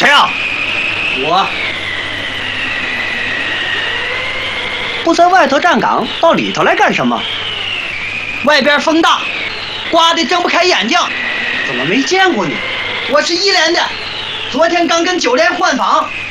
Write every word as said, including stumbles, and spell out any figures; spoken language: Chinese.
谁啊？ 我。不在外头站岗，到里头来干什么？ 外边风大，刮得睁不开眼睛。 怎么没见过你？ 我是一连的，昨天刚跟九连换房，